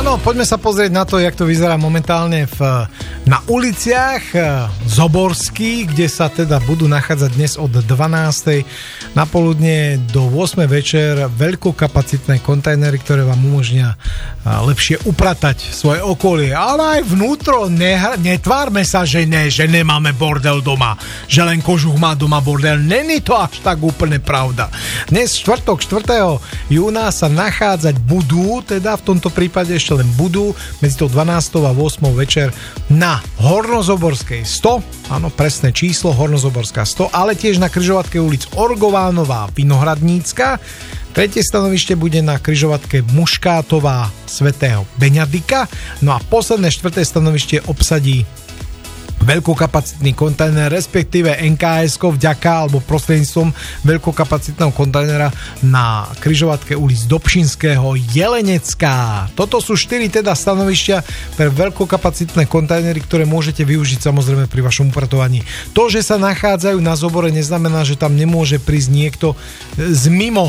Áno, poďme sa pozrieť na to, jak to vyzerá momentálne na uliciach Zoborský, kde sa teda budú nachádzať dnes od 12. na poludne do 8. večer veľkokapacitné kontajnery, ktoré vám umožnia lepšie upratať svoje okolie. Ale aj vnútro, netvárme sa, že nemáme bordel doma, že len kožuch má doma bordel. Není to až tak úplne pravda. Dnes štvrtok 4. júna sa nachádzať budú, teda v tomto prípade ešte len budú medzi tou 12. a 8. večer na Hornozoborskej 100, áno, presné číslo Hornozoborská 100, ale tiež na križovatke ulic Orgovánová Vinohradnícka. Tretie stanovište bude na križovatke Muškátová svätého Beňadika. No a posledné štvrté stanovište obsadí veľkokapacitný kontajner, respektíve NKS-ko vďaka alebo prostredníctvom veľkokapacitného kontajnera na križovatke ulic Dobšinského Jelenecká. Toto sú 4 teda stanovištia pre veľkokapacitné kontajnery, ktoré môžete využiť samozrejme pri vašom upratovaní. To, že sa nachádzajú na Zobore, neznamená, že tam nemôže prísť niekto z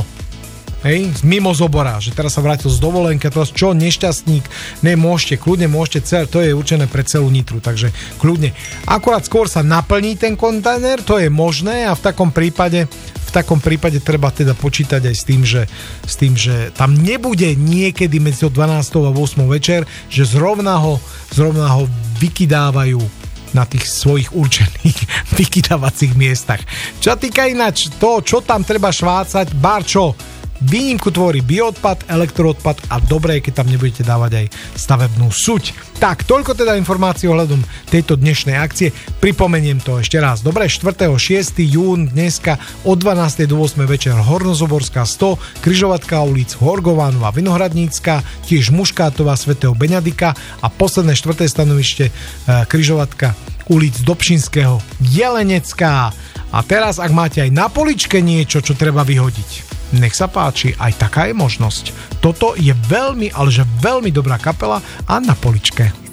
mimo Zobora, že teraz sa vrátil z dovolenky, teraz čo, nešťastník, kľudne môžete, to je určené pre celú Nitru, takže kľudne. Akurát skôr sa naplní ten kontajner, to je možné a v takom prípade treba teda počítať aj s tým, že tam nebude niekedy medzi 12. a 8. večer, že zrovna ho vykydávajú na tých svojich určených vykydávacích miestach. Čo týka ináč to, čo tam treba švácať, barčo, výnimku tvorí bioodpad, elektroodpad a dobré, keď tam nebudete dávať aj stavebnú suť. Tak, toľko teda informácií ohľadom tejto dnešnej akcie. Pripomeniem to ešte raz. Dobre, 4. 6. jún dneska od 12. do 8. večer Hornozoborská 100, križovatka ulic Horgovánová Vinohradnícka, tiež Muškátová svätého Beňadika a posledné 4. stanovište križovatka ulic Dobšinského Jelenecká. A teraz, ak máte aj na poličke niečo, čo treba vyhodiť, nech sa páči, aj taká je možnosť. Toto je veľmi, ale že veľmi dobrá kapela a na poličke.